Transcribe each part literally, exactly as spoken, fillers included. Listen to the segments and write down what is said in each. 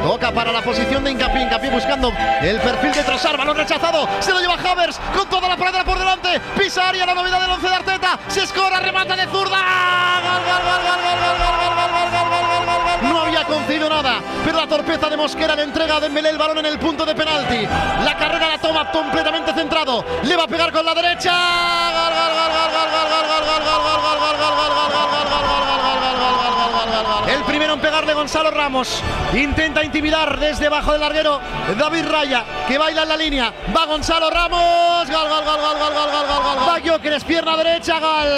Toca para la posición de Hincapié. Hincapié buscando el perfil de Trossard. Balón rechazado. Se lo lleva Havertz con toda la pradera por delante. Pisa área, la novedad del once de Arteta. Se escora, remata de zurda. Gol, gol, gol, gol, gol, gol, gol, gol, gol, gol, gol, gol, gol, gol. No había concedido nada, pero la torpeza de Mosquera le entrega a Dembélé el balón en el punto de penalti. La carrera la toma completamente centrado. Le va a pegar con la derecha. Gol, gol, gol, gol, gol, gol, gol, gol, gol, gol, gol, gol, gol, gol, gol, gol, gol, gol, gol, gol. El primero en pegarle Gonzalo Ramos. Intenta intimidar desde bajo del larguero David Raya, que baila en la línea. Va Gonzalo Ramos. Gol, gol, gol, gol, gol, gol, gol, gol, gol. Va Gyökeres, pierna derecha, gol.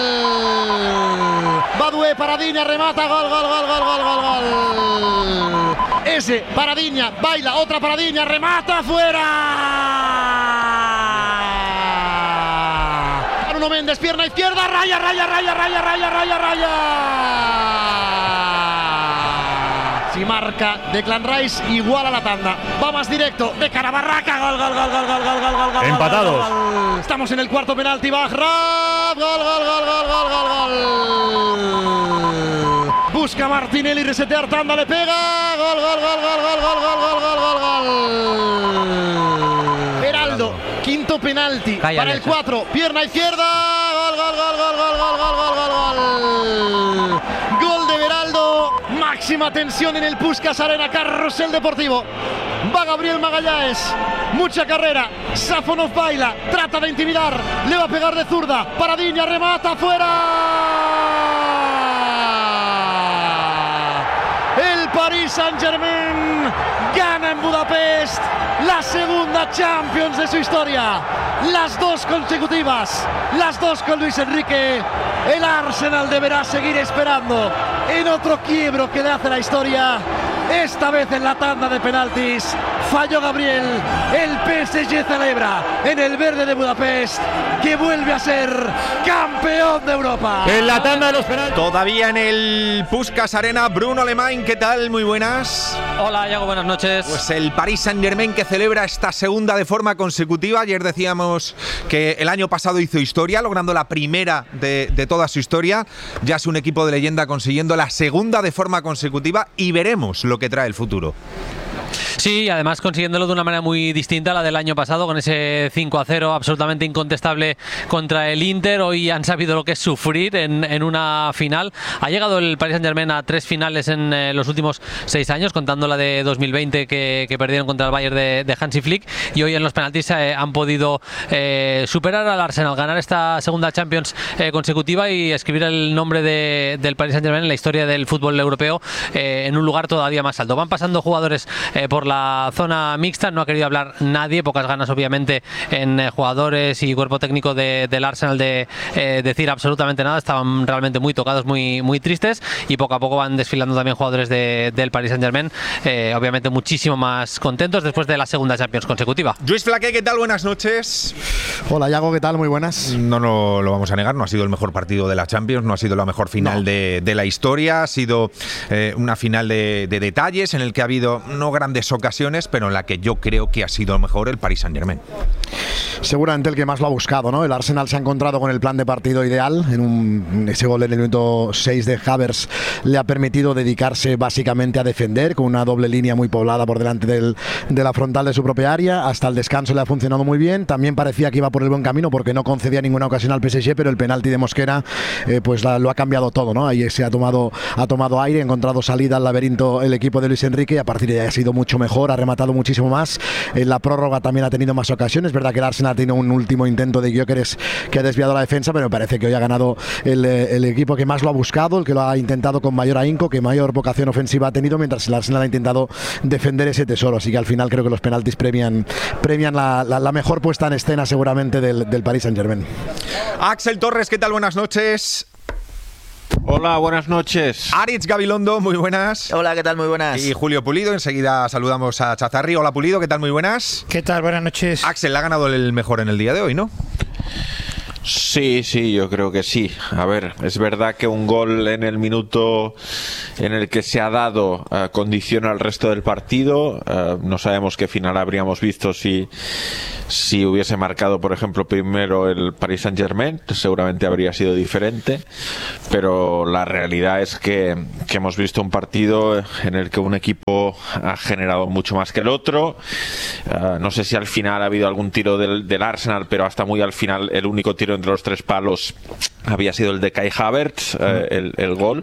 Badué, Paradiña, remata, gol, gol, gol, gol, gol, gol, gol. Ese, Paradiña, baila, otra Paradiña, remata, fuera. Bruno Méndez, pierna izquierda, Raya, Raya, Raya, Raya, Raya, Raya, Raya. Si marca Declan Rice, igual a la tanda. Va más directo, de cara a Barraca, gol, gol, gol, gol, gol, gol, gol, gol. Empatados. Gol, gol. Estamos en el cuarto penalti, Bajra. Gol, gol, gol, gol, gol, gol, gol. Busca Martinelli, resetear tanda, le pega. Gol, gol, gol, gol, gol, gol, gol, gol, gol, gol, gol. Heraldo, quinto penalti Cállate, para el cuatro, pierna izquierda. Gol, gol, gol, gol, gol, gol, gol, gol, gol, gol. Gol de Beraldo. Máxima tensión en el Puskás Arena, carrusel deportivo. Va Gabriel Magalhães, mucha carrera. Safonov baila, trata de intimidar, le va a pegar de zurda. Paradiña, remata, fuera. El Paris Saint-Germain gana en Budapest la segunda Champions de su historia. Las dos consecutivas, las dos con Luis Enrique. El Arsenal deberá seguir esperando en otro quiebro que le hace la historia. Esta vez en la tanda de penaltis falló Gabriel. El P S G celebra en el verde de Budapest que vuelve a ser campeón de Europa. En la tanda de los penaltis. Todavía en el Puskás Arena, Bruno Alemán, ¿qué tal? Muy buenas. Hola, Iago, buenas noches. Pues el Paris Saint-Germain que celebra esta segunda de forma consecutiva. Ayer decíamos que el año pasado hizo historia, logrando la primera de, de toda su historia. Ya es un equipo de leyenda consiguiendo la segunda de forma consecutiva y veremos lo que trae el futuro. Sí, además consiguiéndolo de una manera muy distinta a la del año pasado, con ese cinco a cero absolutamente incontestable contra el Inter. Hoy han sabido lo que es sufrir en, en una final. Ha llegado el Paris Saint-Germain a tres finales en eh, los últimos seis años, contando la de dos mil veinte que, que perdieron contra el Bayern de, de Hansi Flick, y hoy en los penaltis eh, han podido eh, superar al Arsenal, ganar esta segunda Champions eh, consecutiva y escribir el nombre de, del Paris Saint-Germain en la historia del fútbol europeo eh, en un lugar todavía más alto. Van pasando jugadores eh, por la zona mixta, no ha querido hablar nadie, pocas ganas obviamente en eh, jugadores y cuerpo técnico de, del Arsenal de eh, decir absolutamente nada. Estaban realmente muy tocados, muy, muy tristes, y poco a poco van desfilando también jugadores de, del Paris Saint-Germain, eh, obviamente muchísimo más contentos después de la segunda Champions consecutiva. Luis Flaque, ¿qué tal? Buenas noches. Hola, Iago, ¿qué tal? Muy buenas. No, no lo vamos a negar, no ha sido el mejor partido de la Champions, no ha sido la mejor final no. de, de la historia, ha sido eh, una final de, de detalles en el que ha habido no grandes ocasiones, pero en la que yo creo que ha sido mejor el Paris Saint-Germain. Seguramente el que más lo ha buscado, ¿no? El Arsenal se ha encontrado con el plan de partido ideal. En un, ese gol en el minuto seis de Havertz le ha permitido dedicarse básicamente a defender, con una doble línea muy poblada por delante del, de la frontal de su propia área. Hasta el descanso le ha funcionado muy bien. También parecía que iba por el buen camino porque no concedía ninguna ocasión al P S G, pero el penalti de Mosquera eh, pues la, lo ha cambiado todo, ¿no? Ahí se ha tomado, ha tomado aire, ha encontrado salida al laberinto el equipo de Luis Enrique, y a partir de ahí ha sido mucho mejor, ha rematado muchísimo más. En la prórroga también ha tenido más ocasiones. Es verdad que el Arsenal tiene un último intento de Gyökeres que ha desviado la defensa, pero me parece que hoy ha ganado el, el equipo que más lo ha buscado, el que lo ha intentado con mayor ahínco, que mayor vocación ofensiva ha tenido, mientras el Arsenal ha intentado defender ese tesoro. Así que al final creo que los penaltis premian, premian la, la, la mejor puesta en escena seguramente del, del Paris Saint-Germain. Axel Torres, ¿qué tal? Buenas noches. Hola, buenas noches. Aritz Gabilondo, muy buenas. Hola, ¿qué tal? Muy buenas. Y Julio Pulido, enseguida saludamos a Chazarri. Hola Pulido, ¿qué tal? Muy buenas. ¿Qué tal? Buenas noches. Axel, ha ganado el mejor en el día de hoy, ¿no? Sí, sí, yo creo que sí. A ver, es verdad que un gol en el minuto en el que se ha dado uh, condiciona el resto del partido. Uh, no sabemos qué final habríamos visto si, si hubiese marcado, por ejemplo, primero el Paris Saint-Germain. Seguramente habría sido diferente. Pero la realidad es que, que hemos visto un partido en el que un equipo ha generado mucho más que el otro. Uh, no sé si al final ha habido algún tiro del, del Arsenal, pero hasta muy al final el único tiro entre los tres palos había sido el de Kai Havertz, eh, el, el gol.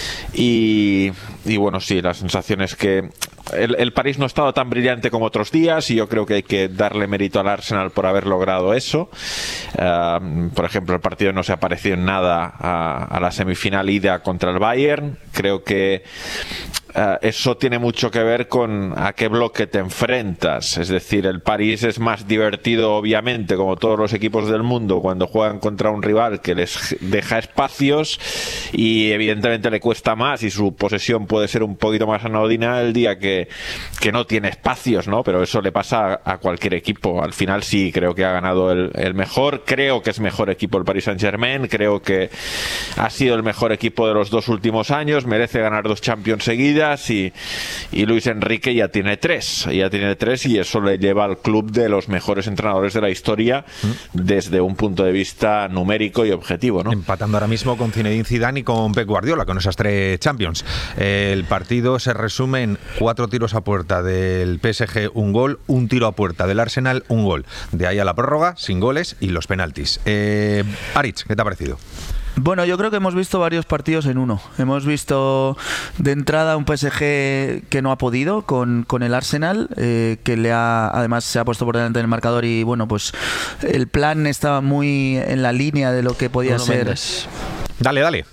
Y, y bueno, sí, la sensación es que el, el París no ha estado tan brillante como otros días y yo creo que hay que darle mérito al Arsenal por haber logrado eso. Uh, por ejemplo, el partido no se ha parecido en nada a, a la semifinal ida contra el Bayern. Creo que Uh, eso tiene mucho que ver con a qué bloque te enfrentas. Es decir, el París es más divertido, obviamente, como todos los equipos del mundo, cuando juegan contra un rival que les deja espacios y evidentemente le cuesta más y su posesión puede ser un poquito más anodina el día que, que no tiene espacios, ¿no? Pero eso le pasa a, a cualquier equipo. Al final sí, creo que ha ganado el, el mejor. Creo que es mejor equipo el Paris Saint-Germain. Creo que ha sido el mejor equipo de los dos últimos años. Merece ganar dos Champions seguidas. Y, y Luis Enrique ya tiene tres, ya tiene tres y eso le lleva al club de los mejores entrenadores de la historia desde un punto de vista numérico y objetivo, ¿no? Empatando ahora mismo con Zinedine Zidane y con Pep Guardiola, con esas tres Champions. El partido se resume en cuatro tiros a puerta del P S G, un gol, un tiro a puerta del Arsenal, un gol. De ahí a la prórroga, sin goles y los penaltis. Eh, Aritz, ¿qué te ha parecido? Bueno, yo creo que hemos visto varios partidos en uno. Hemos visto de entrada un P S G que no ha podido con, con el Arsenal, eh, que le ha, además se ha puesto por delante del marcador y bueno, pues el plan estaba muy en la línea de lo que podía Bruno ser. Mendes. Dale, dale.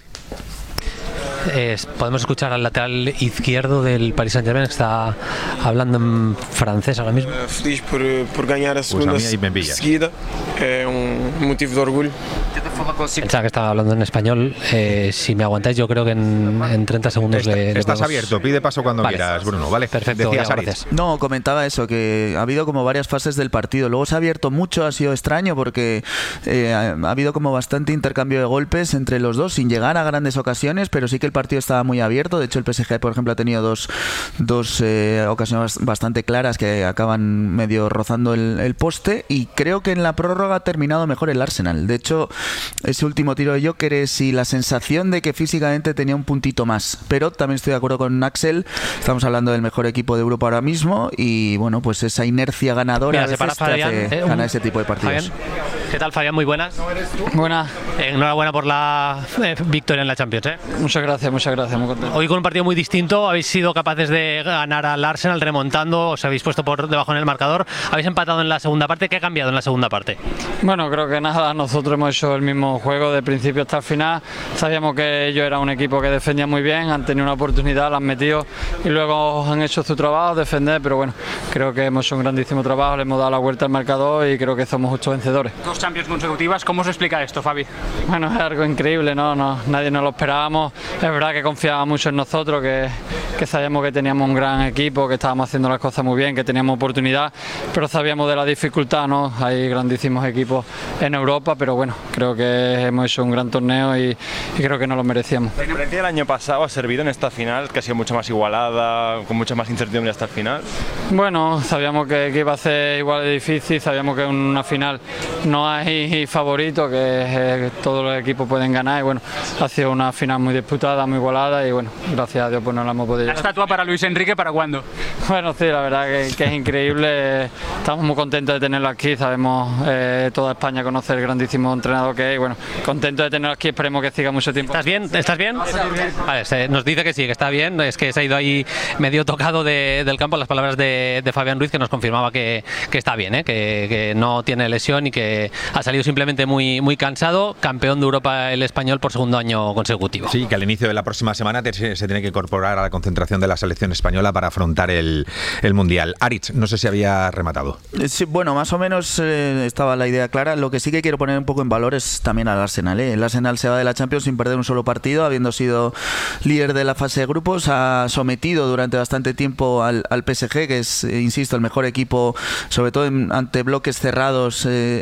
Eh, podemos escuchar al lateral izquierdo del Paris Saint-Germain que está hablando en francés ahora mismo. Feliz por, por ganar a segunda Pues a mí ahí me seguida, es un motivo de orgullo. Pensaba que estaba hablando en español. Eh, si me aguantáis, yo creo que en, en treinta segundos Está, le, le Estás podemos... abierto, pide paso cuando Vale. quieras, Bruno. Vale, Perfecto, decías, ya, Aritz. gracias. No, comentaba eso, que ha habido como varias fases del partido. Luego se ha abierto mucho, ha sido extraño porque eh, ha, ha habido como bastante intercambio de golpes entre los dos, sin llegar a grandes ocasiones, pero sí que el partido estaba muy abierto. De hecho, el P S G, por ejemplo, ha tenido dos, dos eh, ocasiones bastante claras que acaban medio rozando el, el poste y creo que en la prórroga ha terminado mejor el Arsenal. De hecho, ese último tiro de Gyökeres y la sensación de que físicamente tenía un puntito más, pero también estoy de acuerdo con Axel. Estamos hablando del mejor equipo de Europa ahora mismo y bueno, pues esa inercia ganadora Mira, a se para veces te Fabián, hace eh, ganar un- ese tipo de partidos. Fabián. ¿Qué tal, Fabián? Muy buenas. Buena, Eh, enhorabuena por la eh, victoria en la Champions, ¿eh? muchas gracias, muchas gracias, muy contento. Hoy con un partido muy distinto, habéis sido capaces de ganar al Arsenal remontando, os habéis puesto por debajo en el marcador, habéis empatado en la segunda parte. ¿Qué ha cambiado en la segunda parte? Bueno, creo que nada, nosotros hemos hecho el mismo juego de principio hasta el final. Sabíamos que ellos eran un equipo que defendía muy bien, han tenido una oportunidad, la han metido y luego han hecho su trabajo, defender, pero bueno, creo que hemos hecho un grandísimo trabajo, le hemos dado la vuelta al marcador y creo que somos justos vencedores. Dos Champions consecutivas, ¿cómo se explica esto, Fabi? Bueno, es algo increíble, ¿no? no nadie nos lo esperábamos. Es verdad que confiaba mucho en nosotros, que, que sabíamos que teníamos un gran equipo, que estábamos haciendo las cosas muy bien, que teníamos oportunidad, pero sabíamos de la dificultad, ¿no? Hay grandísimos equipos en Europa, pero bueno, creo que hemos hecho un gran torneo y, y creo que nos lo merecíamos. La experiencia del año pasado ha servido en esta final, que ha sido mucho más igualada, con mucha más incertidumbre hasta el final. Bueno, sabíamos que, que iba a ser igual de difícil, sabíamos que en una final no hay favorito, que eh, todos los equipos pueden ganar y bueno, ha sido una final muy disputada, muy igualada y bueno, gracias a Dios pues no la hemos podido ¿La llevar. estatua para Luis Enrique para cuándo? Bueno, sí, la verdad que, que es increíble, estamos muy contentos de tenerlo aquí, sabemos, eh, toda España conoce el grandísimo entrenador que es y bueno, contentos de tenerlo aquí, esperemos que siga mucho tiempo. ¿Estás bien? ¿Estás bien? Vale, se- nos dice que sí, que está bien. Es que se ha ido ahí medio tocado de- del campo las palabras de, de Fabián Ruiz, que nos confirmaba que, que está bien, ¿eh? que, que no tiene lesión y que ha salido simplemente muy, muy cansado. Campeón de Europa el español por segundo año consecutivo. Sí, que al inicio de la próxima semana te- se, se tiene que incorporar a la concentración de la selección española para afrontar el, el Mundial. Aritz, no sé si había rematado. Eh, Sí, bueno, más o menos eh, estaba la idea clara. Lo que sí que quiero poner un poco en valor es también al Arsenal. ¿eh? El Arsenal se va de la Champions sin perder un solo partido, habiendo sido líder de la fase de grupos. Ha sometido durante bastante tiempo al, al P S G, que es, eh, insisto, el mejor equipo, sobre todo en- ante bloques cerrados, eh, el, el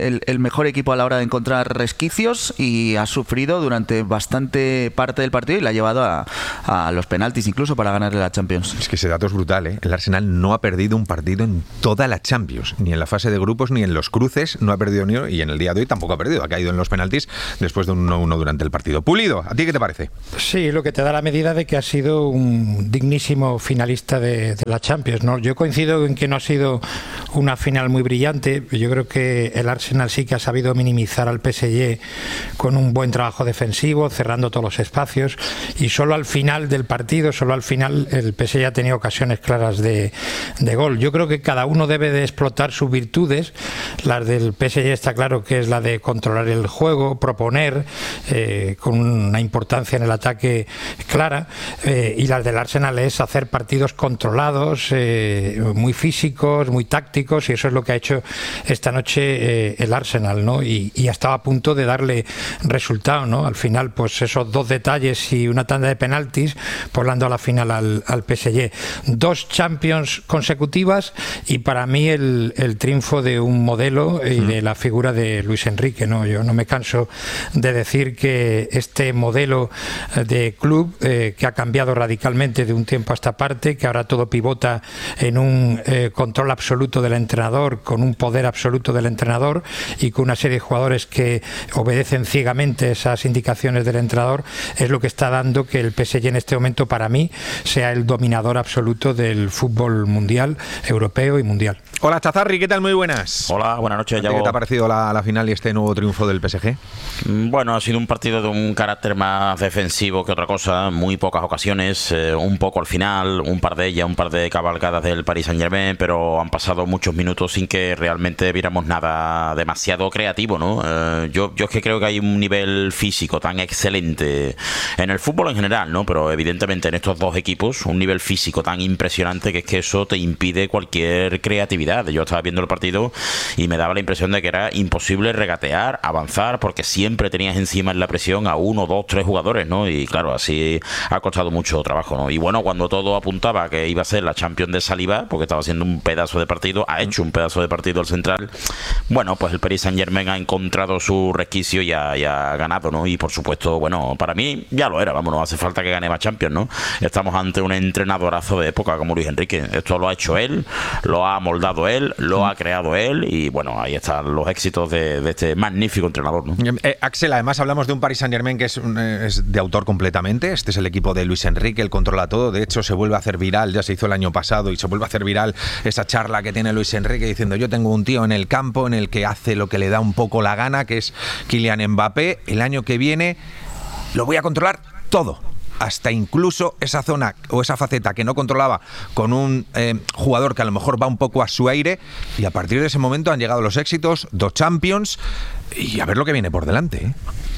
mejor equipo a la hora de encontrar resquicios y ha sufrido durante bastante parte del partido y la ha llevado a, a los penaltis incluso para ganarle la Champions. Es que ese dato es brutal, ¿eh? El Arsenal no ha perdido un partido en toda la Champions, ni en la fase de grupos ni en los cruces, no ha perdido ni uno, y en el día de hoy tampoco ha perdido, ha caído en los penaltis después de un uno uno durante el partido. Pulido, ¿a ti qué te parece? Sí, lo que te da la medida de que ha sido un dignísimo finalista de, de la Champions, ¿no? Yo coincido en que no ha sido una final muy brillante. Yo creo que el Arsenal sí que ha sabido minimizar al P S G con un buen trabajo defensivo, cerrando todos los espacios, y solo al final del partido, solo al final el P S G ha tenido ocasiones claras de, de gol. Yo creo que cada uno debe de explotar sus virtudes. Las del P S G está claro que es la de controlar el juego, proponer eh, con una importancia en el ataque clara, eh, y las del Arsenal es hacer partidos controlados, eh, muy físicos, muy tácticos, y eso es lo que ha hecho esta noche eh, el Arsenal, ¿no? Y, y estaba a punto de darle resultado, ¿no? Al final, pues esos dos detalles y una tanda de penaltis, pues le han dado la final al, al P S G. Dos Champions consecutivas y para mí el, el triunfo de un modelo y de la figura de Luis Enrique, ¿no? Yo no me canso de decir que este modelo de club eh, que ha cambiado radicalmente de un tiempo a esta parte, que ahora todo pivota en un eh, control absoluto del entrenador, con un poder absoluto del entrenador y con una serie de jugadores que obedecen ciegamente esas indicaciones del entrenador, es lo que está dando que el P S G en este momento para mí sea el dominador absoluto del fútbol mundial, europeo y mundial. Hola Chazarri, ¿qué tal? Muy buenas. Hola, buenas noches. ¿Qué te ha parecido la, la final y este nuevo triunfo del P S G? Bueno, ha sido un partido de un carácter más defensivo que otra cosa, muy pocas ocasiones, eh, un poco al final, un par de ellas, un par de cabalgadas del Paris Saint-Germain, pero han pasado muchos minutos sin que realmente viéramos nada demasiado creativo, ¿no? Eh, yo, yo es que creo que hay un nivel físico tan excelente en el fútbol en general, ¿no? Pero evidentemente en estos dos equipos, un nivel físico tan impresionante que es que eso te impide cualquier creatividad. Yo estaba viendo el partido y me daba la impresión de que era imposible regatear, avanzar, porque siempre tenías encima en la presión a uno, dos, tres jugadores, ¿no? Y claro, así ha costado mucho trabajo, ¿no? Y bueno, cuando todo apuntaba a que iba a ser la Champions de Saliba, porque estaba haciendo un pedazo de partido, ha hecho un pedazo de partido el central, bueno, pues el Paris Saint-Germain ha encontrado su resquicio y ha, y ha ganado, ¿no? Y por supuesto, bueno, para mí ya lo era, vamos, no hace falta que gane más Champions, ¿no? Estamos ante un entrenadorazo de época como Luis Enrique. Esto lo ha hecho él, lo ha moldado él, lo ha creado él y bueno, ahí están los éxitos de, de este magnífico entrenador, ¿no? Eh, Axel, además hablamos de un Paris Saint-Germain que es, un, es de autor completamente. Este es el equipo de Luis Enrique, él controla todo. De hecho, se vuelve a hacer viral, ya se hizo el año pasado y se vuelve a hacer viral esa charla que tiene Luis Enrique diciendo: yo tengo un tío en el campo en el que hace lo que le da un poco la gana, que es Kylian Mbappé. El año que viene lo voy a controlar todo, hasta incluso esa zona o esa faceta que no controlaba con un eh, jugador que a lo mejor va un poco a su aire, y a partir de ese momento han llegado los éxitos, dos Champions, y a ver lo que viene por delante, ¿eh?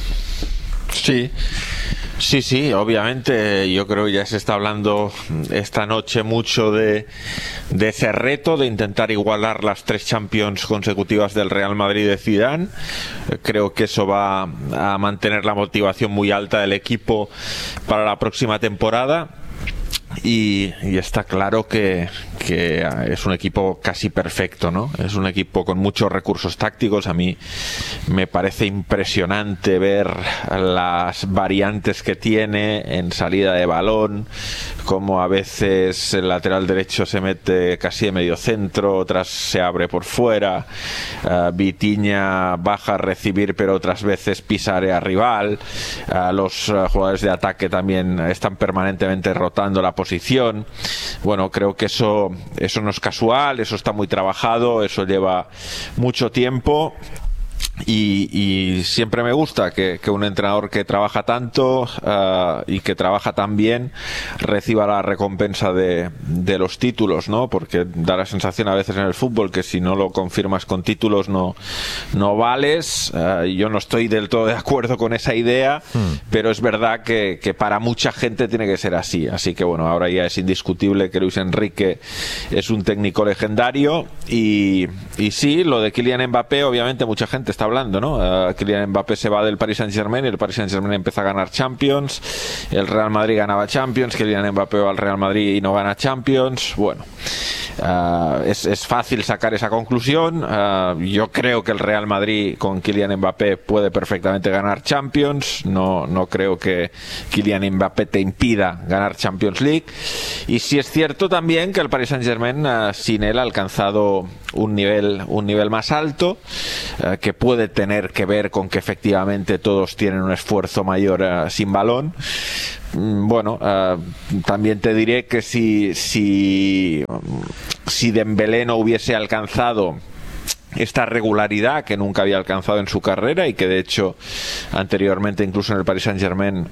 Sí, sí, sí, obviamente yo creo que ya se está hablando esta noche mucho de, de ese reto de intentar igualar las tres Champions consecutivas del Real Madrid de Zidane. Creo que eso va a mantener la motivación muy alta del equipo para la próxima temporada. Y, y está claro que, que es un equipo casi perfecto, ¿no? Es un equipo con muchos recursos tácticos. A mí me parece impresionante ver las variantes que tiene en salida de balón, como a veces el lateral derecho se mete casi de medio centro, otras se abre por fuera, uh, Vitinha baja a recibir pero otras veces pisa área rival, uh, los uh, jugadores de ataque también están permanentemente rotando la posición. Bueno, creo que eso, eso no es casual, eso está muy trabajado, eso lleva mucho tiempo. Y, y siempre me gusta que, que un entrenador que trabaja tanto uh, y que trabaja tan bien reciba la recompensa de, de los títulos, ¿no? Porque da la sensación a veces en el fútbol que si no lo confirmas con títulos no, no vales. Uh, yo no estoy del todo de acuerdo con esa idea, hmm. pero es verdad que, que para mucha gente tiene que ser así. Así que bueno, ahora ya es indiscutible que Luis Enrique es un técnico legendario y, y sí, lo de Kylian Mbappé, obviamente mucha gente está hablando, ¿no? Uh, Kylian Mbappé se va del Paris Saint-Germain y el Paris Saint-Germain empieza a ganar Champions, el Real Madrid ganaba Champions, Kylian Mbappé va al Real Madrid y no gana Champions. Bueno, Uh, es, es fácil sacar esa conclusión. Uh, yo creo que el Real Madrid con Kylian Mbappé puede perfectamente ganar Champions. No, no creo que Kylian Mbappé te impida ganar Champions League. Y sí es cierto también que el Paris Saint-Germain uh, sin él ha alcanzado un nivel, un nivel más alto, uh, que puede tener que ver con que efectivamente todos tienen un esfuerzo mayor uh, sin balón. Bueno, uh, también te diré que si, si, si Dembélé no hubiese alcanzado esta regularidad que nunca había alcanzado en su carrera y que de hecho anteriormente incluso en el Paris Saint-Germain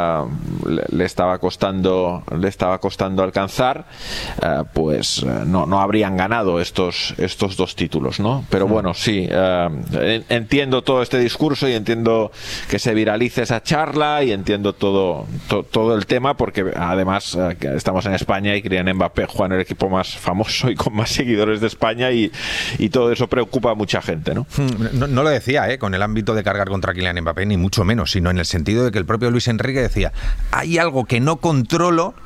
uh, le, le estaba costando le estaba costando alcanzar, uh, pues uh, no, no habrían ganado estos estos dos títulos, ¿no? Pero bueno, sí, uh, entiendo todo este discurso y entiendo que se viralice esa charla y entiendo todo to, todo el tema, porque además uh, que estamos en España y Kylian Mbappé juega en el equipo más famoso y con más seguidores de España, y, y todo eso preocupa a mucha gente, ¿no? No, no lo decía, ¿eh? Con el ámbito de cargar contra Kylian Mbappé, ni mucho menos, sino en el sentido de que el propio Luis Enrique decía: hay algo que no controlo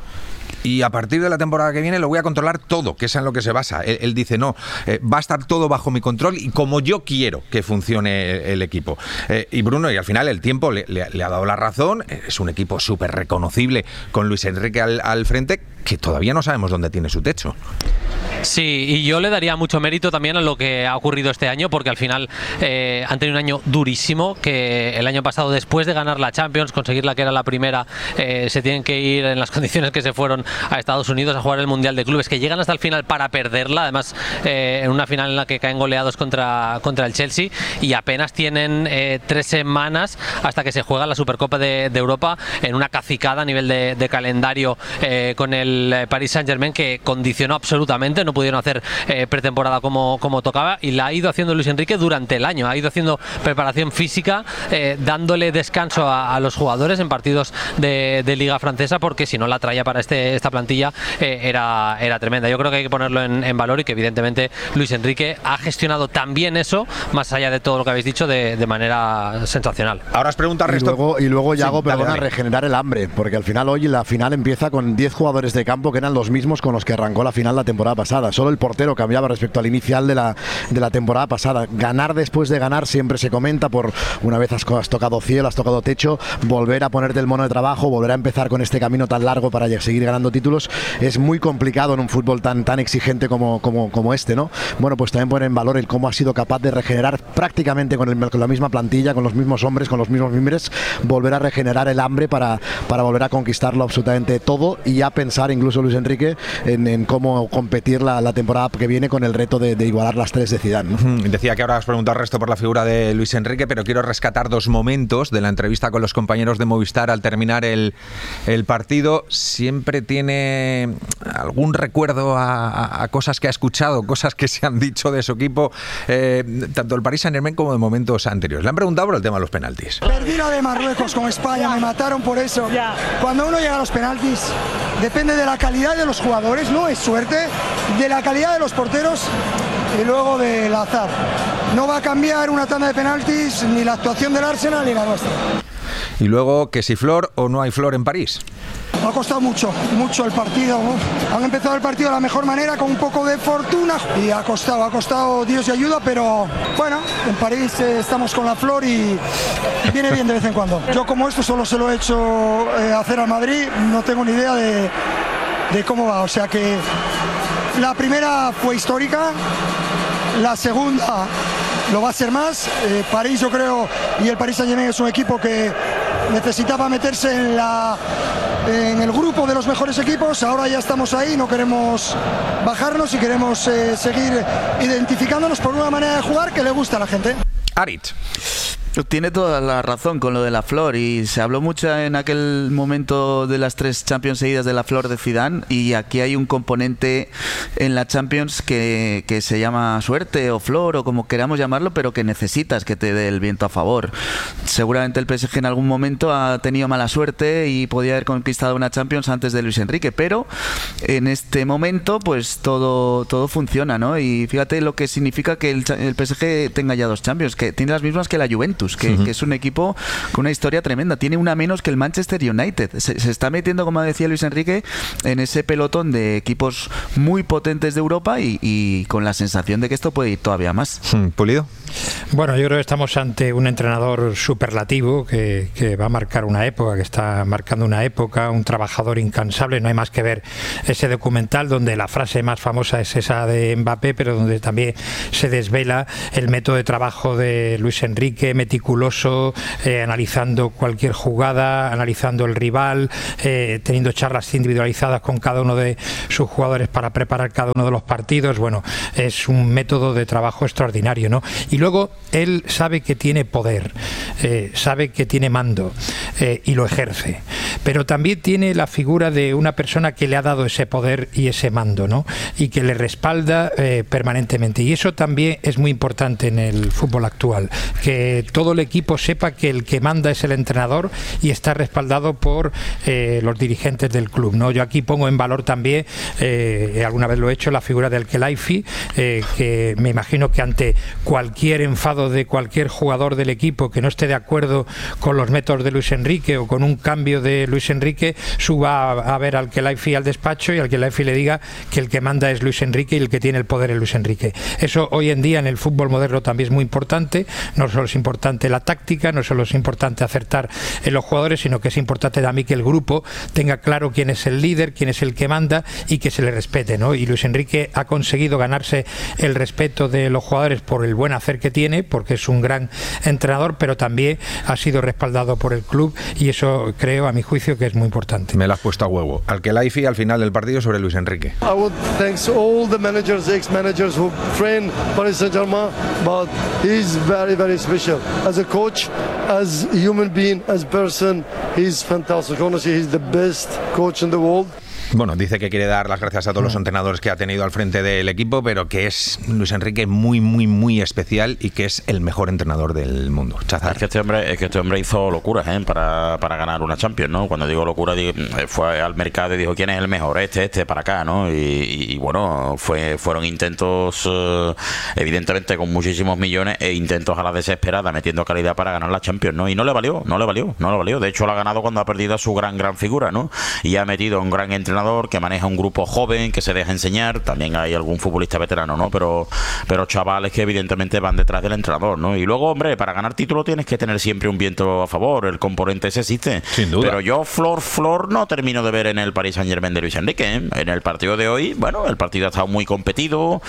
y a partir de la temporada que viene lo voy a controlar todo, que es en lo que se basa. Él, él dice, no, eh, va a estar todo bajo mi control y como yo quiero que funcione el, el equipo. Eh, y Bruno, y al final el tiempo le, le, le ha dado la razón. Es un equipo súper reconocible con Luis Enrique al, al frente, que todavía no sabemos dónde tiene su techo. Sí, y yo le daría mucho mérito también a lo que ha ocurrido este año, porque al final eh, han tenido un año durísimo, que el año pasado, después de ganar la Champions, conseguirla, que era la primera, eh, se tienen que ir en las condiciones que se fueron a Estados Unidos a jugar el Mundial de Clubes, que llegan hasta el final para perderla, además eh, en una final en la que caen goleados contra, contra el Chelsea, y apenas tienen eh, tres semanas hasta que se juega la Supercopa de, de Europa, en una cacicada a nivel de, de calendario eh, con el Paris Saint-Germain, que condicionó absolutamente. No pudieron hacer eh, pretemporada como, como tocaba, y la ha ido haciendo Luis Enrique durante el año. Ha ido haciendo preparación física, eh, dándole descanso a, a los jugadores en partidos de, de Liga Francesa, porque si no la traía para este, esta plantilla eh, era, era tremenda. Yo creo que hay que ponerlo en, en valor, y que evidentemente Luis Enrique ha gestionado también eso, más allá de todo lo que habéis dicho, de, de manera sensacional. Ahora os pregunta y luego, y luego Yago, sí, dale, perdona, dale. regenerar el hambre, porque al final hoy la final empieza con diez jugadores de campo que eran los mismos con los que arrancó la final la temporada pasada. Solo el portero cambiaba respecto al inicial de la, de la temporada pasada. Ganar después de ganar siempre se comenta, por una vez has, has tocado cielo, has tocado techo, volver a ponerte el mono de trabajo, volver a empezar con este camino tan largo para seguir ganando títulos, es muy complicado en un fútbol tan, tan exigente como, como, como este, ¿no? Bueno, pues también poner en valor el cómo ha sido capaz de regenerar prácticamente con, el, con la misma plantilla, con los mismos hombres, con los mismos miembros, volver a regenerar el hambre para, para volver a conquistarlo absolutamente todo, y ya pensar incluso Luis Enrique en, en cómo competir la, la temporada que viene con el reto de, de igualar las tres de Zidane, ¿no? Decía que ahora os pregunto al resto por la figura de Luis Enrique, pero quiero rescatar dos momentos de la entrevista con los compañeros de Movistar al terminar el, el partido. Siempre tiene algún recuerdo a, a, a cosas que ha escuchado, cosas que se han dicho de su equipo, eh, tanto el Paris Saint-Germain como de momentos anteriores. Le han preguntado por el tema de los penaltis. Perdí la de Marruecos con España, me mataron por eso. Cuando uno llega a los penaltis, depende de la calidad de los jugadores, no es suerte, de la calidad de los porteros y luego del azar. No va a cambiar una tanda de penaltis ni la actuación del Arsenal ni la nuestra. Y luego, que si flor o no hay flor en París. Ha costado mucho, mucho el partido, ¿no? Han empezado el partido de la mejor manera, con un poco de fortuna, y ha costado, ha costado Dios y ayuda, pero bueno, en París eh, estamos con la flor y viene bien de vez en cuando. Yo, como esto solo se lo he hecho eh, hacer al Madrid, no tengo ni idea de, de cómo va, o sea que la primera fue histórica, la segunda lo va a ser más. eh, París, yo creo, y el Paris Saint-Germain es un equipo que necesitaba meterse en la en el grupo de los mejores equipos. Ahora ya estamos ahí, no queremos bajarnos y queremos eh, seguir identificándonos por una manera de jugar que le gusta a la gente. Arit. Tiene toda la razón con lo de la flor, y se habló mucho en aquel momento de las tres Champions seguidas de la flor de Zidane, y aquí hay un componente en la Champions que, que se llama suerte o flor o como queramos llamarlo, pero que necesitas que te dé el viento a favor. Seguramente el P S G en algún momento ha tenido mala suerte y podía haber conquistado una Champions antes de Luis Enrique, pero en este momento pues todo, todo funciona, ¿no? Y fíjate lo que significa que el, el P S G tenga ya dos Champions, que tiene las mismas que la Juventus. Juventus, que, uh-huh. que es un equipo con una historia tremenda. Tiene una menos que el Manchester United. Se, se está metiendo, como decía Luis Enrique, en ese pelotón de equipos muy potentes de Europa y, y con la sensación de que esto puede ir todavía más. ¿Pulido? Bueno, yo creo que estamos ante un entrenador superlativo que, que va a marcar una época, que está marcando una época, un trabajador incansable. No hay más que ver ese documental donde la frase más famosa es esa de Mbappé, pero donde también se desvela el método de trabajo de Luis Enrique, meticuloso, eh, analizando cualquier jugada, analizando el rival, eh, teniendo charlas individualizadas con cada uno de sus jugadores para preparar cada uno de los partidos. Bueno, es un método de trabajo extraordinario, ¿no? Y luego él sabe que tiene poder, eh, sabe que tiene mando eh, y lo ejerce, pero también tiene la figura de una persona que le ha dado ese poder y ese mando, ¿no? Y que le respalda eh, permanentemente, y eso también es muy importante en el fútbol actual, que todo el equipo sepa que el que manda es el entrenador y está respaldado por eh, los dirigentes del club, ¿no? Yo aquí pongo en valor también, eh, alguna vez lo he hecho, la figura del Khelaifi, eh, que me imagino que ante cualquier enfado de cualquier jugador del equipo que no esté de acuerdo con los métodos de Luis Enrique o con un cambio de Luis Enrique, suba a, a ver al Khelaifi al despacho y al Khelaifi le diga que el que manda es Luis Enrique y el que tiene el poder es Luis Enrique. Eso hoy en día en el fútbol moderno también es muy importante. No solo es importante la táctica, no solo es importante acertar en los jugadores, sino que es importante también que el grupo tenga claro quién es el líder, quién es el que manda y que se le respete, ¿no? Y Luis Enrique ha conseguido ganarse el respeto de los jugadores por el buen hacer que tiene, porque es un gran entrenador, pero también ha sido respaldado por el club y eso creo, a mi juicio, que es muy importante. Me lo has puesto a huevo. Al Khelaifi al final del partido sobre Luis Enrique. I would thank all the managers, ex-managers who train Paris Saint-Germain, but he's very, very special. As a coach, as a human being, as a person, he's fantastic. Honestly, he's the best coach in the world. Bueno, dice que quiere dar las gracias a todos los entrenadores que ha tenido al frente del equipo, pero que es Luis Enrique muy, muy, muy especial y que es el mejor entrenador del mundo. Chazar. Es que este hombre, es que este hombre hizo locuras, ¿eh? para, para ganar una Champions, ¿no? Cuando digo locura, digo, fue al mercado y dijo quién es el mejor, este, este, para acá, ¿no? Y, y, y bueno, fue, fueron intentos, eh, evidentemente con muchísimos millones, e intentos a la desesperada, metiendo calidad para ganar la Champions, ¿no? Y no le valió, no le valió, no le valió. De hecho, lo ha ganado cuando ha perdido a su gran, gran figura, ¿no? Y ha metido a un gran entrenador que maneja un grupo joven, que se deja enseñar. También hay algún futbolista veterano, ¿no? Pero, pero chavales que evidentemente van detrás del entrenador, ¿no? Y luego, hombre, para ganar título tienes que tener siempre un viento a favor. El componente ese existe. Sin duda. Pero yo, Flor, Flor, no termino de ver en el Paris Saint-Germain de Luis Enrique, ¿eh? En el partido de hoy, bueno, el partido ha estado muy competido.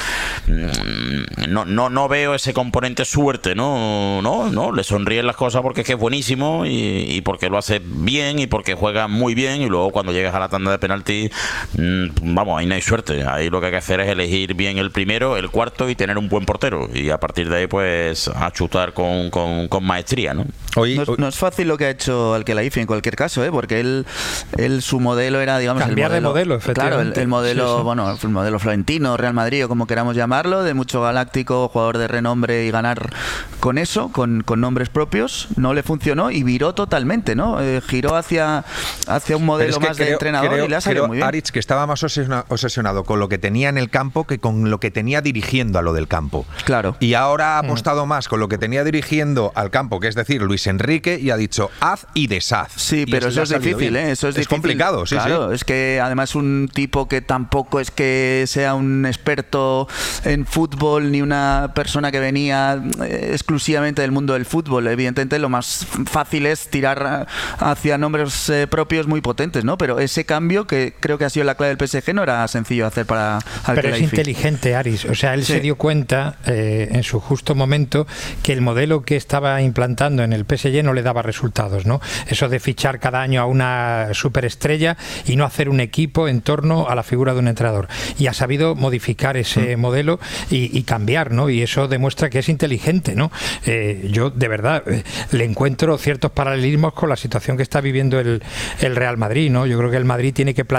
No, no, no veo ese componente suerte, ¿no? No, no, le sonríen las cosas porque es que es buenísimo y, y porque lo hace bien y porque juega muy bien, y luego cuando llegas a la tanda de penalti, vamos, ahí no hay suerte. Ahí lo que hay que hacer es elegir bien el primero, el cuarto y tener un buen portero, y a partir de ahí pues a chutar con, con, con maestría, ¿no? Hoy, no, es, no es fácil lo que ha hecho al Khelaifi en cualquier caso, ¿eh? Porque él, él su modelo era, digamos, cambiar el modelo, de modelo, efectivamente. Claro, el, el modelo, sí, sí. bueno, el modelo florentino, Real Madrid o como queramos llamarlo, de mucho galáctico, jugador de renombre, y ganar con eso, con, con nombres propios, no le funcionó y viró totalmente, ¿no? Eh, giró hacia, hacia un modelo es más creo, de entrenador creo, y le ha salido muy bien. Aritz, que estaba más obsesionado con lo que tenía en el campo que con lo que tenía dirigiendo a lo del campo. Claro. Y ahora ha apostado mm. más con lo que tenía dirigiendo al campo, que es decir, Luis Enrique, y ha dicho haz y deshaz. Sí, pero eso, eso es difícil, ¿eh? Eso es, es difícil. complicado, sí, claro, sí. Es que además un tipo que tampoco es que sea un experto en fútbol ni una persona que venía exclusivamente del mundo del fútbol. Evidentemente lo más fácil es tirar hacia nombres eh, propios muy potentes, ¿no? Pero ese cambio, que creo que ha sido la clave del P S G, no era sencillo hacer para al Pero es inteligente, Aris. O sea, él sí. se dio cuenta eh, en su justo momento que el modelo que estaba implantando en el P S G no le daba resultados, ¿no? Eso de fichar cada año a una superestrella y no hacer un equipo en torno a la figura de un entrenador. Y ha sabido modificar ese mm. modelo y, y cambiar, ¿no? Y eso demuestra que es inteligente, ¿no? Eh, yo, de verdad, eh, le encuentro ciertos paralelismos con la situación que está viviendo el, el Real Madrid, ¿no? Yo creo que el Madrid tiene que plantear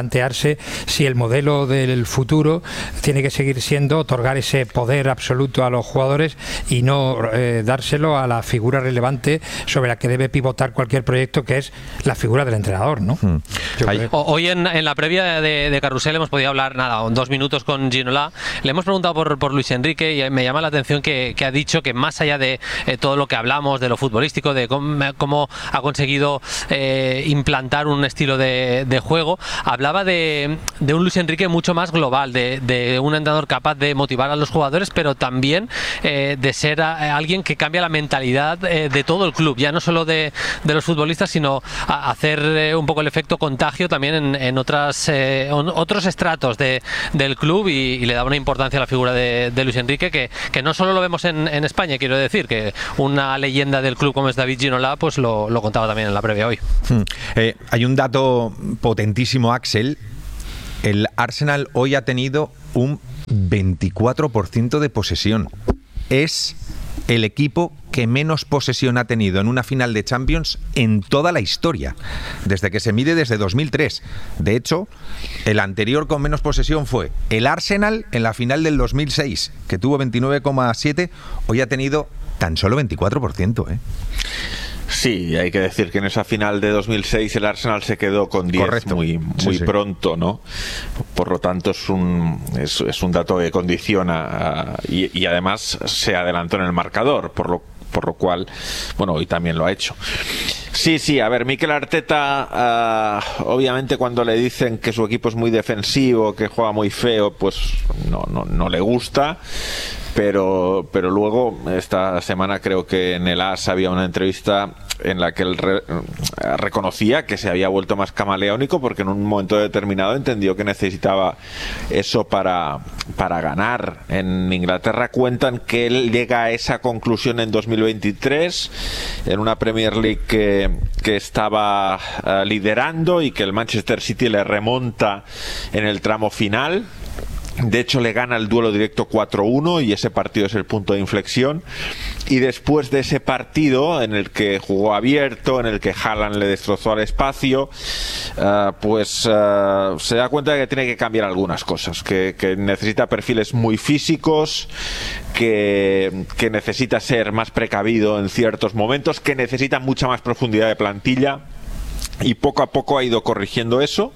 plantearse si el modelo del futuro tiene que seguir siendo otorgar ese poder absoluto a los jugadores y no eh, dárselo a la figura relevante sobre la que debe pivotar cualquier proyecto, que es la figura del entrenador, ¿no? Hmm. Hoy en, en la previa de, de Carrusel hemos podido hablar, nada, dos minutos con Ginola. Le hemos preguntado por, por Luis Enrique y me llama la atención que, que ha dicho que más allá de eh, todo lo que hablamos de lo futbolístico, de cómo, cómo ha conseguido eh, implantar un estilo de, de juego, hablaba de, de un Luis Enrique mucho más global, de, de un entrenador capaz de motivar a los jugadores, pero también eh, de ser a, a alguien que cambia la mentalidad eh, de todo el club, ya no solo de, de los futbolistas, sino a hacer eh, un poco el efecto contagio también en, en otras eh, en otros estratos de, del club, y, y le da una importancia a la figura de, de Luis Enrique que, que no solo lo vemos en, en España, quiero decir, que una leyenda del club como es David Ginola pues lo, lo contaba también en la previa hoy. Hmm. Eh, hay un dato potentísimo, Axel. El Arsenal hoy ha tenido un veinticuatro por ciento de posesión. Es el equipo que menos posesión ha tenido en una final de Champions en toda la historia, desde que se mide desde dos mil tres. De hecho, el anterior con menos posesión fue el Arsenal en la final del dos mil seis, que tuvo veintinueve coma siete. Hoy ha tenido tan solo veinticuatro por ciento, ¿eh? Sí, hay que decir que en esa final de dos mil seis el Arsenal se quedó con diez. Correcto. muy, muy sí, sí. pronto, ¿no? Por lo tanto es un, es, es un dato que condiciona uh, y, y además se adelantó en el marcador, por lo, por lo cual, bueno, hoy también lo ha hecho. Sí, sí, a ver, Mikel Arteta, uh, obviamente cuando le dicen que su equipo es muy defensivo, que juega muy feo, pues no, no, no le gusta. Pero, pero luego, esta semana creo que en el AS había una entrevista en la que él re, reconocía que se había vuelto más camaleónico porque en un momento determinado entendió que necesitaba eso para, para ganar. En Inglaterra cuentan que él llega a esa conclusión en dos mil veintitrés en una Premier League que, que estaba uh, liderando y que el Manchester City le remonta en el tramo final. De hecho, le gana el duelo directo cuatro uno y ese partido es el punto de inflexión. Y después de ese partido, en el que jugó abierto, en el que Haaland le destrozó al espacio, uh, pues uh, se da cuenta de que tiene que cambiar algunas cosas, que, que necesita perfiles muy físicos, que, que necesita ser más precavido en ciertos momentos, que necesita mucha más profundidad de plantilla. Y poco a poco ha ido corrigiendo eso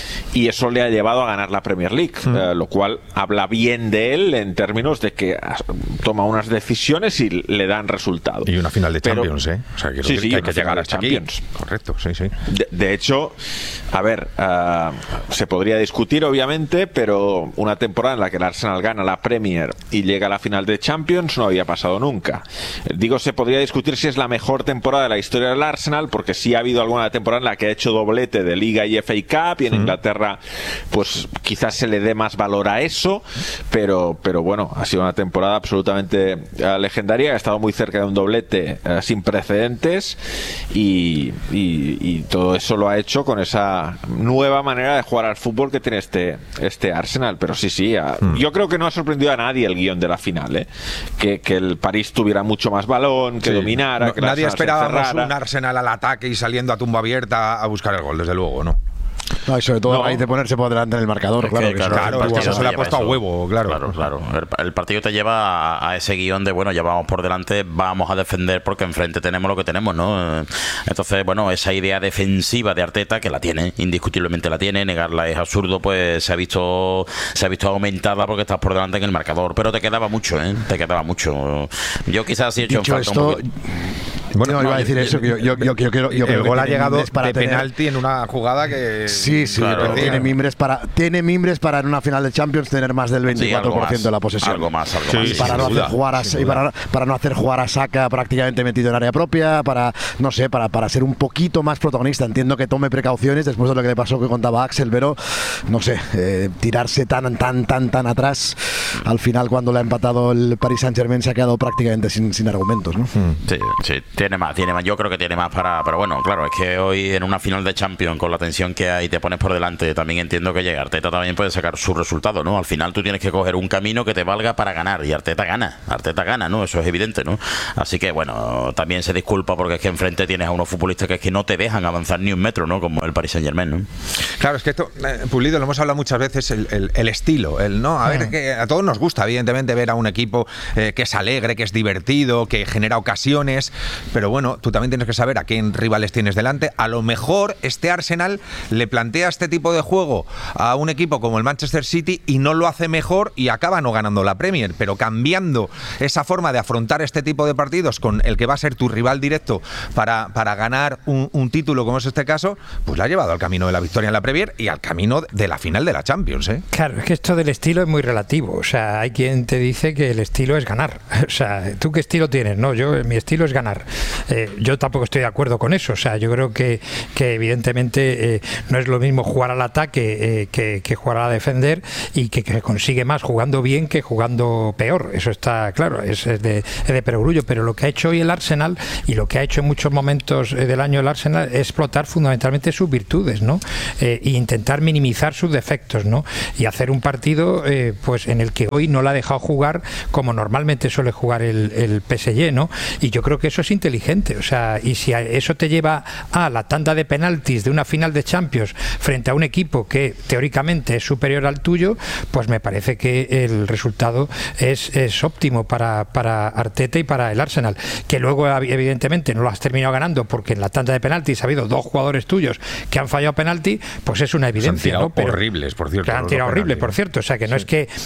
y eso le ha llevado a ganar la Premier League, mm. eh, lo cual habla bien de él en términos de que toma unas decisiones y le dan resultado. Y una final de Champions, pero, ¿eh? O sea, que, sí, sí, que hay que llegar hasta Champions. Aquí. Correcto, sí, sí. De, de hecho, a ver, uh, se podría discutir obviamente, pero una temporada en la que el Arsenal gana la Premier y llega a la final de Champions no había pasado nunca. Digo, se podría discutir si es la mejor temporada de la historia del Arsenal, porque sí ha habido alguna temporada en la que ha hecho doblete de Liga y F A Cup y en mm. Inglaterra pues quizás se le dé más valor a eso, pero, pero bueno, ha sido una temporada absolutamente uh, legendaria, ha estado muy cerca de un doblete uh, sin precedentes y, y, y todo eso lo ha hecho con esa nueva manera de jugar al fútbol que tiene este, este Arsenal. Pero sí, sí, uh, mm. yo creo que no ha sorprendido a nadie el guión de la final, ¿eh? que, que el París tuviera mucho más balón, que sí. dominara, no, que nadie esperaba un Arsenal al ataque y saliendo a tumba abierta a buscar el gol, desde luego, ¿no? No, y sobre todo no. a raíz de ponerse por delante en el marcador, claro. Que, claro, claro, claro, eso se le ha puesto eso. a huevo, claro. Claro, claro. El, el partido te lleva a, a ese guión de, bueno, ya vamos por delante, vamos a defender porque enfrente tenemos lo que tenemos, ¿no? Entonces, bueno, esa idea defensiva de Arteta, que la tiene, indiscutiblemente la tiene, negarla es absurdo, pues se ha visto se ha visto aumentada porque estás por delante en el marcador, pero te quedaba mucho, ¿eh? Te quedaba mucho. Yo quizás sí he hecho Dicho en falta esto, un poquito. Bueno, no, iba a decir eso, que yo, yo, yo, yo, yo, yo el gol ha llegado de tener... penalti en una jugada que... Sí, sí, claro, pero tiene mimbres, para, tiene mimbres para en una final de Champions tener más del veinticuatro por ciento sí, de la posesión. Algo más, algo sí, más. Y para, no hacer jugar a, y para, para no hacer jugar a Saka prácticamente metido en área propia, para, no sé, para, para ser un poquito más protagonista. Entiendo que tome precauciones después de lo que le pasó que contaba Axel, pero no sé, eh, tirarse tan, tan, tan, tan atrás, al final cuando le ha empatado el Paris Saint-Germain se ha quedado prácticamente sin, sin argumentos, ¿no? Sí, sí. Tiene más, tiene más. Yo creo que tiene más para. Pero bueno, claro, es que hoy en una final de Champions, con la tensión que hay, te pones por delante. También entiendo que llega. Arteta también puede sacar su resultado, ¿no? Al final tú tienes que coger un camino que te valga para ganar. Y Arteta gana. Arteta gana, ¿no? Eso es evidente, ¿no? Así que bueno, también se disculpa porque es que enfrente tienes a unos futbolistas que es que no te dejan avanzar ni un metro, ¿no? Como el Paris Saint-Germain, ¿no? Claro, es que esto, eh, Pulido, lo hemos hablado muchas veces, el, el, el estilo, el no. A ver, que a todos nos gusta, evidentemente, ver a un equipo eh, que es alegre, que es divertido, que genera ocasiones. Pero bueno, tú también tienes que saber a quién rivales tienes delante. A lo mejor este Arsenal le plantea este tipo de juego a un equipo como el Manchester City y no lo hace mejor y acaba no ganando la Premier, pero cambiando esa forma de afrontar este tipo de partidos con el que va a ser tu rival directo para, para ganar un, un título como es este caso, pues la ha llevado al camino de la victoria en la Premier y al camino de la final de la Champions, ¿eh? Claro, es que esto del estilo es muy relativo. O sea, hay quien te dice que el estilo es ganar. O sea, ¿tú qué estilo tienes? No, yo, mi estilo es ganar. Eh, yo tampoco estoy de acuerdo con eso. O sea, yo creo que, que evidentemente eh, no es lo mismo jugar al ataque eh, que, que jugar a defender y que, que consigue más jugando bien que jugando peor. Eso está claro, es, es, de, es de perogrullo. Pero lo que ha hecho hoy el Arsenal y lo que ha hecho en muchos momentos del año el Arsenal es explotar fundamentalmente sus virtudes, ¿no? Eh, e intentar minimizar sus defectos, ¿no? Y hacer un partido eh, pues en el que hoy no la ha dejado jugar como normalmente suele jugar el, el P S G, ¿no? Y yo creo que eso es inteligente. O sea, y si eso te lleva a la tanda de penaltis de una final de Champions frente a un equipo que teóricamente es superior al tuyo, pues me parece que el resultado es, es óptimo para, para Arteta y para el Arsenal. Que luego evidentemente no lo has terminado ganando porque en la tanda de penaltis ha habido dos jugadores tuyos que han fallado penalti, pues es una evidencia, ¿no? Pero horribles, por cierto. Que han tirado horribles, por cierto. O sea, que no sí. es que eh,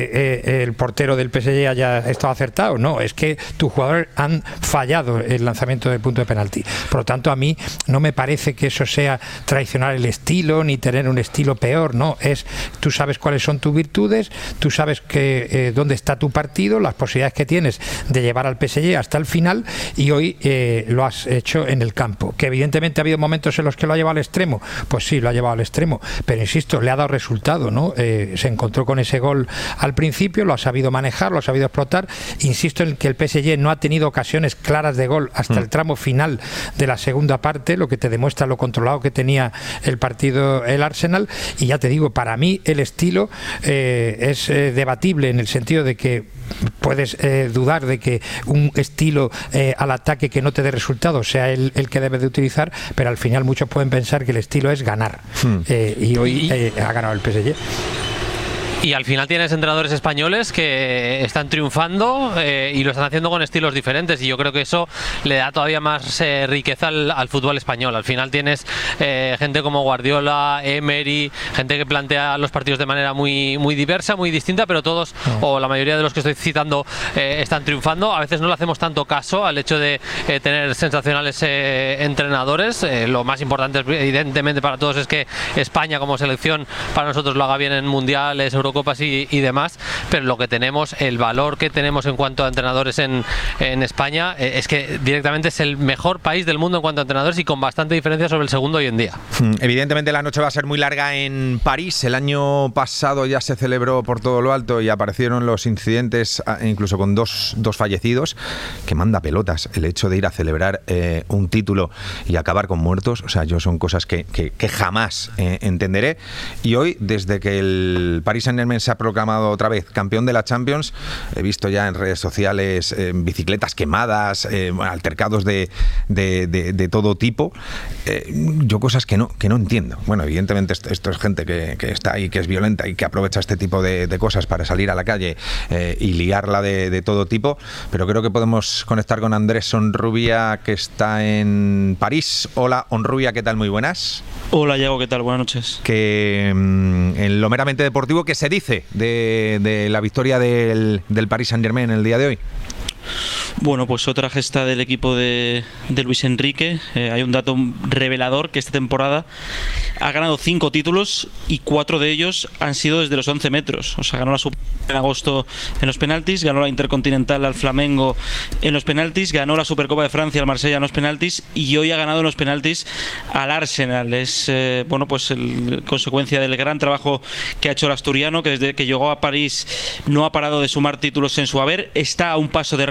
eh, el portero del P S G haya estado acertado, no, es que tus jugadores han fallado el lanzamiento del punto de penalti. Por lo tanto, a mí no me parece que eso sea traicionar el estilo ni tener un estilo peor, no, es tú sabes cuáles son tus virtudes, tú sabes que eh, dónde está tu partido, las posibilidades que tienes de llevar al P S G hasta el final y hoy eh, lo has hecho en el campo. Que evidentemente ha habido momentos en los que lo ha llevado al extremo, pues sí, lo ha llevado al extremo, pero insisto, le ha dado resultado, ¿no? Eh, se encontró con ese gol al principio, lo ha sabido manejar, lo ha sabido explotar. Insisto en que el P S G no ha tenido ocasiones claras de gol hasta mm. el tramo final de la segunda parte, lo que te demuestra lo controlado que tenía el partido el Arsenal. Y ya te digo, para mí el estilo eh, es eh, debatible en el sentido de que puedes eh, dudar de que un estilo eh, al ataque que no te dé resultados sea el, el que debes de utilizar, pero al final muchos pueden pensar que el estilo es ganar. Hmm. Eh, y hoy eh, ha ganado el P S G. Y al final tienes entrenadores españoles que están triunfando eh, y lo están haciendo con estilos diferentes, y yo creo que eso le da todavía más eh, riqueza al, al fútbol español. Al final tienes eh, gente como Guardiola, Emery, gente que plantea los partidos de manera muy, muy diversa, muy distinta, pero todos oh. o la mayoría de los que estoy citando eh, están triunfando. A veces no le hacemos tanto caso al hecho de eh, tener sensacionales eh, entrenadores. Eh, lo más importante evidentemente para todos es que España como selección para nosotros lo haga bien en mundiales, Eurocopas y, y demás, pero lo que tenemos, el valor que tenemos en cuanto a entrenadores en, en España eh, es que directamente es el mejor país del mundo en cuanto a entrenadores y con bastante diferencia sobre el segundo hoy en día. Evidentemente la noche va a ser muy larga en París. El año pasado ya se celebró por todo lo alto y aparecieron los incidentes, incluso con dos, dos fallecidos, que manda pelotas el hecho de ir a celebrar eh, un título y acabar con muertos. O sea, yo son cosas que, que, que jamás eh, entenderé. Y hoy, desde que el Paris Saint-Germain se ha proclamado otra vez campeón de la Champions, he visto ya en redes sociales eh, bicicletas quemadas, eh, altercados de, de, de, de todo tipo. Eh, yo cosas que no, que no entiendo. Bueno, evidentemente esto, esto es gente que, que está ahí, que es violenta y que aprovecha este tipo de, de cosas para salir a la calle eh, y liarla de, de todo tipo, pero creo que podemos conectar con Andrés Onrubia, que está en París. Hola, Onrubia, ¿qué tal? Muy buenas. Hola, Diego, ¿qué tal? Buenas noches. Que mm, en lo meramente deportivo, ¿qué se dice de, de la victoria del, del Paris Saint-Germain en el día de hoy? Bueno, pues otra gesta del equipo de, de Luis Enrique. Eh, hay un dato revelador, que esta temporada ha ganado cinco títulos y cuatro de ellos han sido desde los once metros. O sea, ganó la Super en agosto en los penaltis, ganó la Intercontinental al Flamengo en los penaltis, ganó la Supercopa de Francia al Marsella en los penaltis y hoy ha ganado en los penaltis al Arsenal. Es eh, bueno, pues el, consecuencia del gran trabajo que ha hecho el asturiano, que desde que llegó a París no ha parado de sumar títulos en su haber. Está a un paso de renovar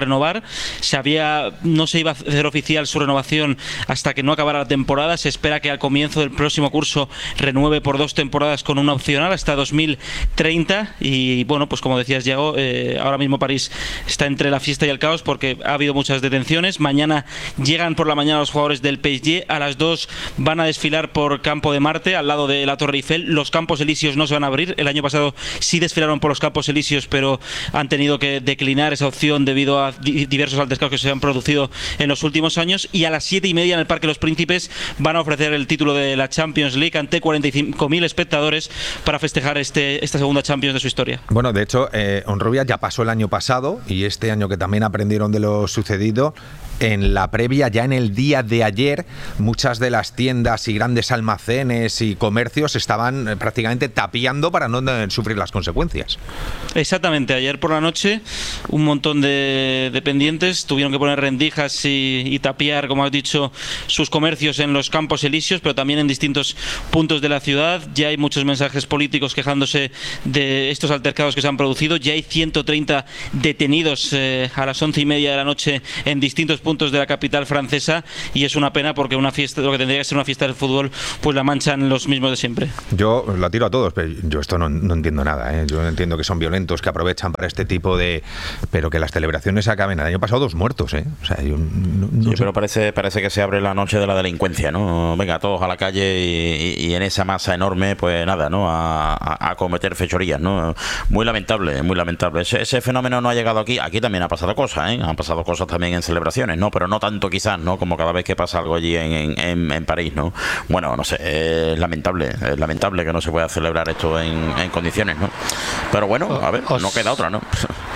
Se había, no se iba a hacer oficial su renovación hasta que no acabara la temporada. Se espera que al comienzo del próximo curso renueve por dos temporadas con una opcional hasta dos mil treinta. Y bueno, pues como decías, Yago, eh, ahora mismo París está entre la fiesta y el caos porque ha habido muchas detenciones. Mañana llegan por la mañana los jugadores del P S G. A las dos van a desfilar por Campo de Marte, al lado de la Torre Eiffel. Los Campos Elíseos no se van a abrir. El año pasado sí desfilaron por los Campos Elíseos, pero han tenido que declinar esa opción debido a di diversos altercados que se han producido en los últimos años. Y a las siete y media en el Parque Los Príncipes van a ofrecer el título de la Champions League ante cuarenta y cinco mil espectadores para festejar este, esta segunda Champions de su historia. Bueno, de hecho, eh, Honrubia ya pasó el año pasado y este año que también aprendieron de lo sucedido. En la previa, ya en el día de ayer, muchas de las tiendas y grandes almacenes y comercios estaban prácticamente tapiando para no sufrir las consecuencias. Exactamente, ayer por la noche un montón de dependientes tuvieron que poner rendijas y, y tapiar, como has dicho, sus comercios en los Campos Elíseos, pero también en distintos puntos de la ciudad. Ya hay muchos mensajes políticos quejándose de estos altercados que se han producido. Ya hay ciento treinta detenidos eh, a las once y media de la noche en distintos puntos puntos de la capital francesa, y es una pena porque una fiesta, lo que tendría que ser una fiesta del fútbol, pues la manchan los mismos de siempre. Yo la tiro a todos, pero yo esto no, no entiendo nada, ¿eh? Yo entiendo que son violentos, que aprovechan para este tipo de... pero que las celebraciones acaben. El año pasado dos muertos, ¿eh? O sea, yo no, no sí, sé. Pero parece, parece que se abre la noche de la delincuencia, ¿no? Venga, todos a la calle y, y en esa masa enorme, pues nada, ¿no? A, a, a cometer fechorías, ¿no? Muy lamentable, muy lamentable. Ese, ese fenómeno no ha llegado aquí. Aquí también ha pasado cosas, ¿eh? Han pasado cosas también en celebraciones, ¿no? Pero no tanto quizás, ¿no? Como cada vez que pasa algo allí en, en, en París, ¿no? Bueno, no sé, es lamentable, es lamentable que no se pueda celebrar esto en, en condiciones, ¿no? Pero bueno, a ver, Os, no queda otra, ¿no?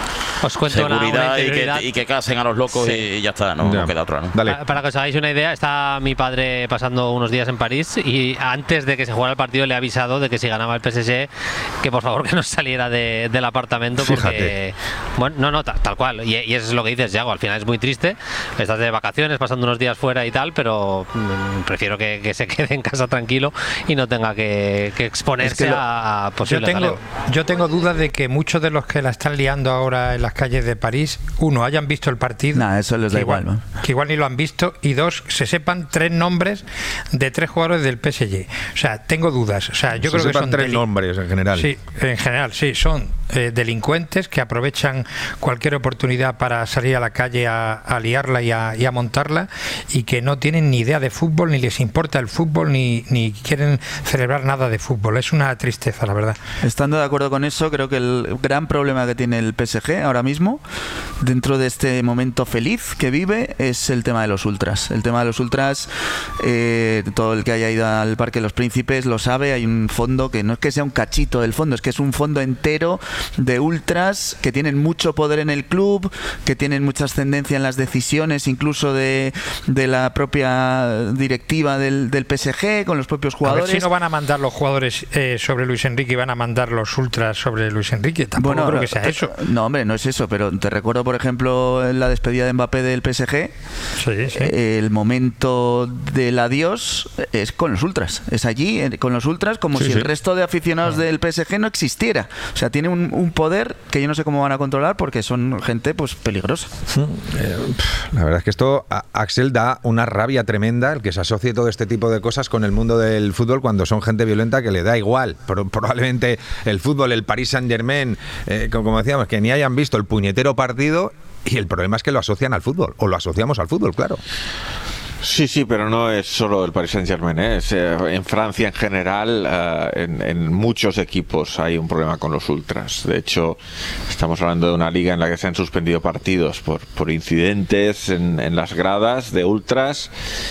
Os cuento seguridad una, una y, que, y que casen a los locos, sí. y ya está, ¿no? Ya. No queda otra, ¿no? Dale. Para, para que os hagáis una idea, está mi padre pasando unos días en París y antes de que se jugara el partido le he avisado de que si ganaba el P S G que por favor que no saliera de, del apartamento porque, Fíjate. bueno, no, no, tal, tal cual, y, y eso es lo que dices, Yago, al final es muy triste, estás de vacaciones pasando unos días fuera y tal, pero mmm, prefiero que, que se quede en casa tranquilo y no tenga que, que exponerse es que lo, a, a posibles yo tengo, yo tengo dudas de que muchos de los que la están liando ahora en las calles de París, uno, hayan visto el partido, nah, eso les da igual, igual, ¿no? que igual ni lo han visto, y dos, se sepan tres nombres de tres jugadores del P S G. O sea, tengo dudas. O sea, yo se creo que son tres nombres en general. Sí, en general, sí, son eh, delincuentes que aprovechan cualquier oportunidad para salir a la calle a, a liarla y a, y a montarla, y que no tienen ni idea de fútbol, ni les importa el fútbol, ni, ni quieren celebrar nada de fútbol. Es una tristeza, la verdad. Estando de acuerdo con eso, creo que el gran problema que tiene el P S G ahora mismo, dentro de este momento feliz que vive, es el tema de los ultras. El tema de los ultras, eh, todo el que haya ido al Parque de los Príncipes lo sabe, hay un fondo que no es que sea un cachito del fondo, es que es un fondo entero de ultras que tienen mucho poder en el club, que tienen mucha ascendencia en las decisiones, incluso de, de la propia directiva del, del P S G, con los propios jugadores. A ver si no van a mandar los jugadores eh, sobre Luis Enrique y van a mandar los ultras sobre Luis Enrique. Tampoco bueno, creo que sea eso. No, hombre, no es eso, pero te recuerdo, por ejemplo, en la despedida de Mbappé del P S G, sí, sí. el momento del adiós es con los ultras, es allí con los ultras, como sí, si sí. el resto de aficionados del P S G no existiera. O sea, tiene un, un poder que yo no sé cómo van a controlar porque son gente pues peligrosa. La verdad es que esto, Axel, da una rabia tremenda el que se asocie todo este tipo de cosas con el mundo del fútbol cuando son gente violenta que le da igual. Pero probablemente el fútbol, el Paris Saint-Germain, eh, como decíamos, que ni hayan visto el puñetero partido, y el problema es que lo asocian al fútbol, o lo asociamos al fútbol, claro. Sí, sí, pero no es solo el Paris Saint-Germain, ¿eh? Es, eh, en Francia en general, eh, en, en muchos equipos hay un problema con los ultras. De hecho, estamos hablando de una liga en la que se han suspendido partidos por, por incidentes en, en las gradas de ultras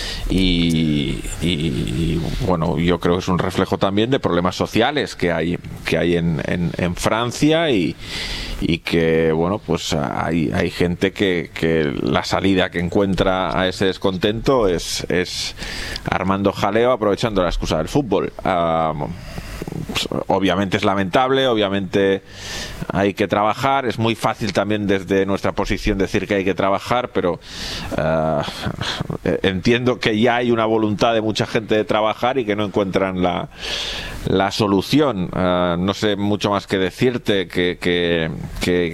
y, y, y, bueno, yo creo que es un reflejo también de problemas sociales que hay, que hay en, en, en Francia y, y que, bueno, pues hay, hay gente que, que la salida que encuentra a ese descontento Es, es armando jaleo, aprovechando la excusa del fútbol. Uh, pues, obviamente es lamentable, obviamente hay que trabajar, es muy fácil también desde nuestra posición decir que hay que trabajar, pero uh, entiendo que ya hay una voluntad de mucha gente de trabajar y que no encuentran la, la solución. Uh, no sé mucho más que decirte que, que, que, que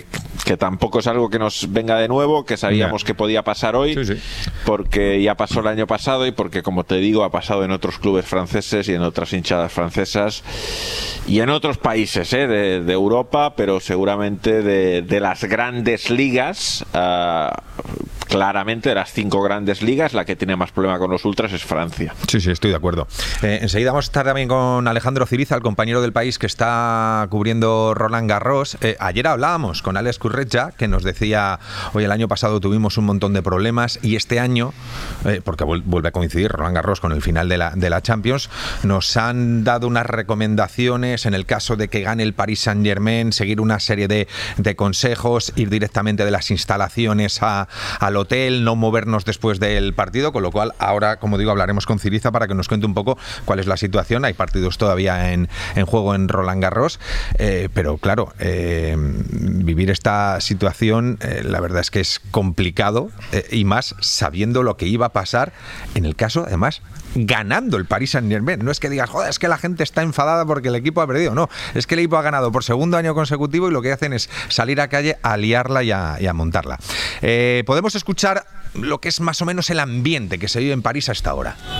que tampoco es algo que nos venga de nuevo, que sabíamos Ya. que podía pasar hoy, Sí, sí. porque ya pasó el año pasado y porque, como te digo, ha pasado en otros clubes franceses y en otras hinchadas francesas y en otros países eh, de, de Europa, pero seguramente de, de las grandes ligas. Uh, Claramente, de las cinco grandes ligas, la que tiene más problema con los ultras es Francia. Sí, sí, estoy de acuerdo. Eh, enseguida vamos a estar también con Alejandro Ciriza, el compañero del País que está cubriendo Roland Garros. Eh, ayer hablábamos con Alex Curretja, que nos decía, hoy el año pasado tuvimos un montón de problemas y este año, eh, porque vuelve a coincidir Roland Garros con el final de la, de la Champions, nos han dado unas recomendaciones en el caso de que gane el Paris Saint-Germain, seguir una serie de, de consejos, ir directamente de las instalaciones a, al hotel, no movernos después del partido, con lo cual ahora, como digo, hablaremos con Ciriza para que nos cuente un poco cuál es la situación. Hay partidos todavía en, en juego en Roland Garros, eh, pero claro, eh, vivir esta situación, eh, la verdad es que es complicado, eh, y más sabiendo lo que iba a pasar en el caso, además, ganando el Paris Saint-Germain. No es que digas, joder, es que la gente está enfadada porque el equipo ha perdido. No, es que el equipo ha ganado por segundo año consecutivo y lo que hacen es salir a calle a liarla y a, y a montarla. Eh, podemos escuchar lo que es más o menos el ambiente que se vive en París a esta hora.